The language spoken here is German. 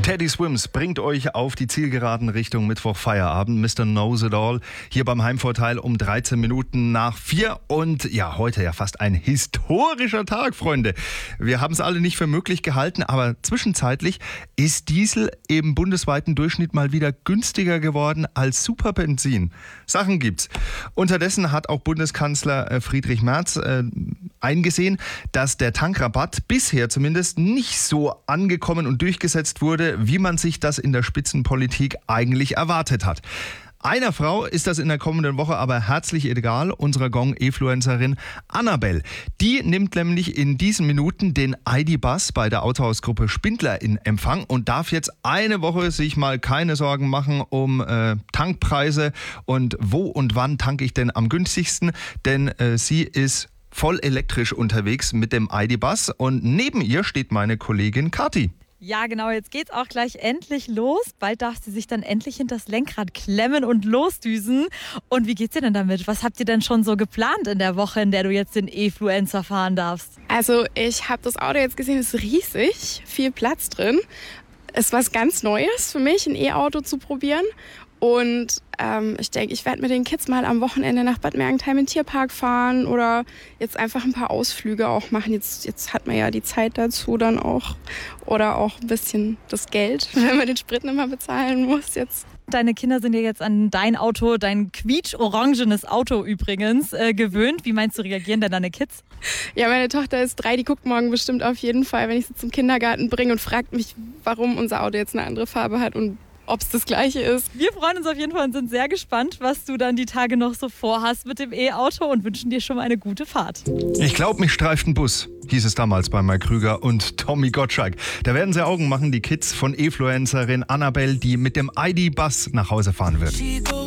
Teddy Swims bringt euch auf die Zielgeraden Richtung Mittwoch Feierabend. Mr. Knows It All hier beim Heimvorteil um 13 Minuten nach 4. Und ja, heute ja fast ein historischer Tag, Freunde. Wir haben es alle nicht für möglich gehalten, aber zwischenzeitlich ist Diesel im bundesweiten Durchschnitt mal wieder günstiger geworden als Superbenzin. Sachen gibt's. Unterdessen hat auch Bundeskanzler Friedrich Merz eingesehen, dass der Tankrabatt bisher zumindest nicht so angekommen und durchgesetzt wurde, wie man sich das in der Spitzenpolitik eigentlich erwartet hat. Einer Frau ist das in der kommenden Woche aber herzlich egal, unserer Gong-Influencerin Annabelle. Die nimmt nämlich in diesen Minuten den ID.Buzz bei der Autohausgruppe Spindler in Empfang und darf jetzt eine Woche sich mal keine Sorgen machen um Tankpreise und wo und wann tanke ich denn am günstigsten, denn sie ist voll elektrisch unterwegs mit dem ID.Buzz und neben ihr steht meine Kollegin Kathi. Ja, genau, jetzt geht's auch gleich endlich los. Bald darf sie sich dann endlich hinter das Lenkrad klemmen und losdüsen. Und wie geht's dir denn damit? Was habt ihr denn schon so geplant in der Woche, in der du jetzt den E-Fluencer fahren darfst? Also ich habe das Auto jetzt gesehen, es ist riesig, viel Platz drin. Es ist was ganz Neues für mich, ein E-Auto zu probieren. Und ich denke, ich werde mit den Kids mal am Wochenende nach Bad Mergentheim in den Tierpark fahren oder jetzt einfach ein paar Ausflüge auch machen. Jetzt hat man ja die Zeit dazu dann auch oder auch ein bisschen das Geld, wenn man den Sprit nicht mehr bezahlen muss jetzt. Deine Kinder sind ja jetzt an dein Auto, dein quietsch-orangenes Auto übrigens, gewöhnt. Wie meinst du, reagieren denn deine Kids? Ja, meine Tochter ist 3, die guckt morgen bestimmt auf jeden Fall, wenn ich sie zum Kindergarten bringe und fragt mich, warum unser Auto jetzt eine andere Farbe hat und ob es das Gleiche ist. Wir freuen uns auf jeden Fall und sind sehr gespannt, was du dann die Tage noch so vorhast mit dem E-Auto und wünschen dir schon mal eine gute Fahrt. Ich glaube, mich streift ein Bus, hieß es damals bei Mike Krüger und Tommy Gottschalk. Da werden sie Augen machen, die Kids von E-Fluencerin Annabelle, die mit dem ID.Buzz nach Hause fahren wird.